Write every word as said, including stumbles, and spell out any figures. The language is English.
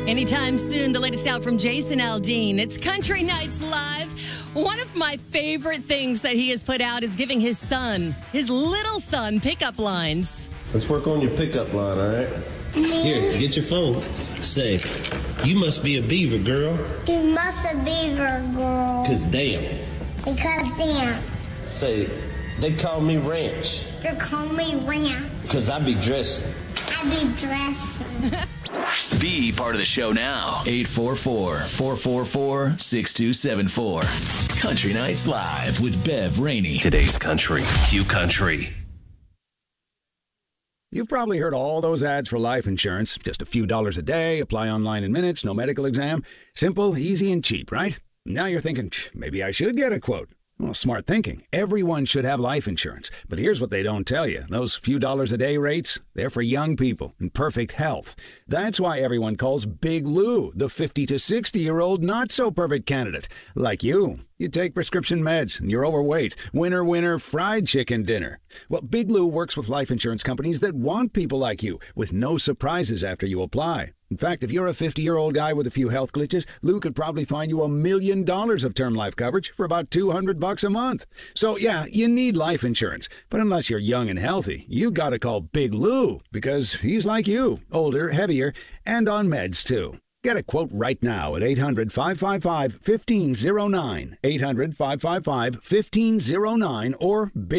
Anytime soon, the latest out from Jason Aldean. It's Country Nights Live. One of my favorite things that he has put out is giving his son, his little son, pickup lines. Let's work on your pickup line, all right? Here, get your phone. Say, you must be a beaver, girl. You must a beaver, girl. Cause damn. Because damn. Say, they call me Ranch. They call me Ranch. Cause I be dressing. I be dressing. Be part of the show now. eight four four, four four four, six two seven four. Country Nights Live with Bev Rainey. Today's Country, Q Country. You've probably heard all those ads for life insurance. Just a few dollars a day, apply online in minutes, no medical exam. Simple, easy, and cheap, right? Now you're thinking, maybe I should get a quote. Well, smart thinking. Everyone should have life insurance. But here's what they don't tell you. Those few dollars a day rates, they're for young people in perfect health. That's why everyone calls Big Lou the fifty to sixty-year-old not-so-perfect candidate. Like you. You take prescription meds and you're overweight. Winner, winner, fried chicken dinner. Well, Big Lou works with life insurance companies that want people like you with no surprises after you apply. In fact, if you're a fifty-year-old guy with a few health glitches, Lou could probably find you a million dollars of term life coverage for about two hundred bucks a month. So, yeah, you need life insurance. But unless you're young and healthy, you gotta call Big Lou because he's like you, older, heavier, and on meds, too. Get a quote right now at eight hundred, five five five, one five zero nine, eight hundred, five five five, one five zero nine, or Big